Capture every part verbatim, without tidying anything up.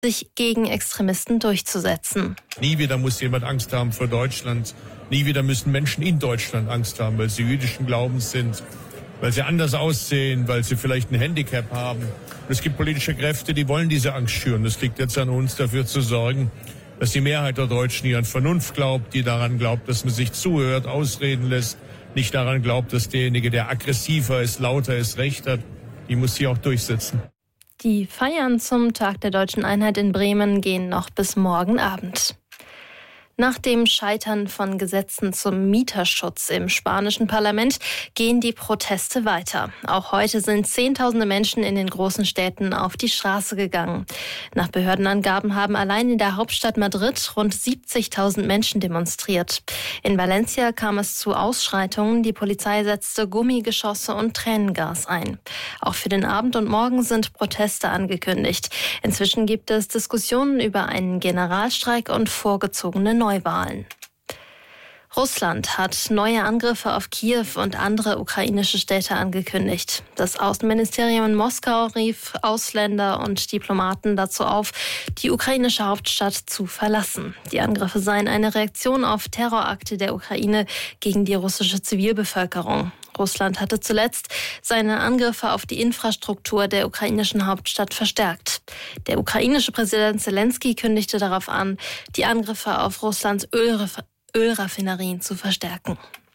sich gegen Extremisten durchzusetzen. Nie wieder muss jemand Angst haben vor Deutschland. Nie wieder müssen Menschen in Deutschland Angst haben, weil sie jüdischen Glaubens sind, weil sie anders aussehen, weil sie vielleicht ein Handicap haben. Und es gibt politische Kräfte, die wollen diese Angst schüren. Es liegt jetzt an uns, dafür zu sorgen, dass die Mehrheit der Deutschen, die an Vernunft glaubt, die daran glaubt, dass man sich zuhört, ausreden lässt, nicht daran glaubt, dass derjenige, der aggressiver ist, lauter ist, Recht hat, die muss sie auch durchsetzen. Die Feiern zum Tag der Deutschen Einheit in Bremen gehen noch bis morgen Abend. Nach dem Scheitern von Gesetzen zum Mieterschutz im spanischen Parlament gehen die Proteste weiter. Auch heute sind Zehntausende Menschen in den großen Städten auf die Straße gegangen. Nach Behördenangaben haben allein in der Hauptstadt Madrid rund siebzigtausend Menschen demonstriert. In Valencia kam es zu Ausschreitungen. Die Polizei setzte Gummigeschosse und Tränengas ein. Auch für den Abend und Morgen sind Proteste angekündigt. Inzwischen gibt es Diskussionen über einen Generalstreik und vorgezogene Neuwahlen. Russland hat neue Angriffe auf Kiew und andere ukrainische Städte angekündigt. Das Außenministerium in Moskau rief Ausländer und Diplomaten dazu auf, die ukrainische Hauptstadt zu verlassen. Die Angriffe seien eine Reaktion auf Terrorakte der Ukraine gegen die russische Zivilbevölkerung. Russland hatte zuletzt seine Angriffe auf die Infrastruktur der ukrainischen Hauptstadt verstärkt. Der ukrainische Präsident Zelensky kündigte darauf an, die Angriffe auf Russlands Ölraffinerien Ölraffinerien zu verstärken.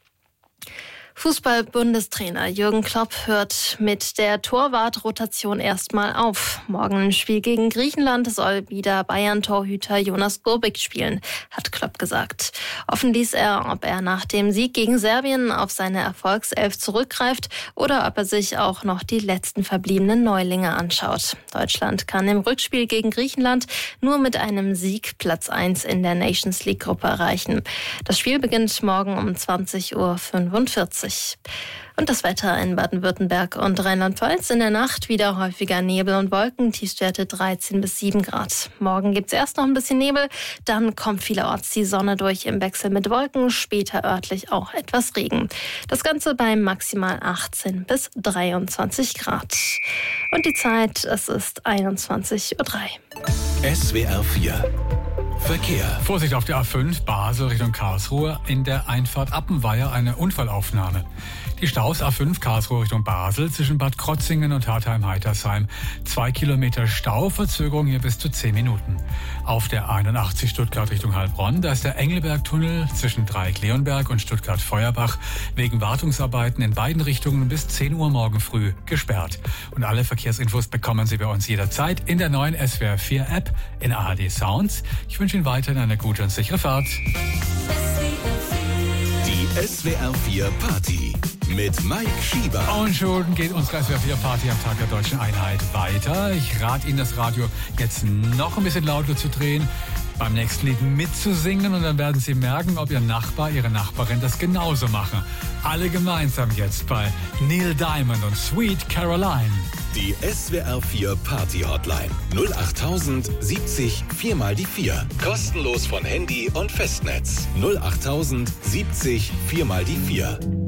Fußball-Bundestrainer Jürgen Klopp hört mit der Torwartrotation erstmal auf. Morgen im Spiel gegen Griechenland soll wieder Bayern-Torhüter Jonas Gurbic spielen, hat Klopp gesagt. Offen ließ er, ob er nach dem Sieg gegen Serbien auf seine Erfolgself zurückgreift oder ob er sich auch noch die letzten verbliebenen Neulinge anschaut. Deutschland kann im Rückspiel gegen Griechenland nur mit einem Sieg Platz eins in der Nations League-Gruppe erreichen. Das Spiel beginnt morgen um zwanzig Uhr fünfundvierzig. Und das Wetter in Baden-Württemberg und Rheinland-Pfalz: in der Nacht wieder häufiger Nebel und Wolken, Tiefstwerte dreizehn bis sieben Grad. Morgen gibt es erst noch ein bisschen Nebel, dann kommt vielerorts die Sonne durch im Wechsel mit Wolken, später örtlich auch etwas Regen. Das Ganze bei maximal achtzehn bis dreiundzwanzig Grad. Und die Zeit, es ist einundzwanzig Uhr drei. S W R vier Verkehr. Vorsicht auf der A fünf, Basel Richtung Karlsruhe, in der Einfahrt Appenweier eine Unfallaufnahme. Die Staus A fünf Karlsruhe Richtung Basel zwischen Bad Krotzingen und Hartheim-Heitersheim. Zwei Kilometer Stau, Verzögerung hier bis zu zehn Minuten. Auf der einundachtzig Stuttgart Richtung Heilbronn, da ist der Engelberg-Tunnel zwischen Dreieck-Leonberg und Stuttgart-Feuerbach wegen Wartungsarbeiten in beiden Richtungen bis zehn Uhr morgen früh gesperrt. Und alle Verkehrsinfos bekommen Sie bei uns jederzeit in der neuen S W R vier App in A R D Sounds. Ich wünsche Ihnen weiterhin eine gute und sichere Fahrt. Die S W R vier Party mit Mike Schieber. Und schon geht unsere S W R vier Party am Tag der Deutschen Einheit weiter. Ich rate Ihnen, das Radio jetzt noch ein bisschen lauter zu drehen, beim nächsten Lied mitzusingen, und dann werden Sie merken, ob Ihr Nachbar, Ihre Nachbarin das genauso machen. Alle gemeinsam jetzt bei Neil Diamond und Sweet Caroline. Die S W R vier Party Hotline null achttausend siebzig vier mal die vier. Kostenlos von Handy und Festnetz. null achttausend siebzig vier mal die vier.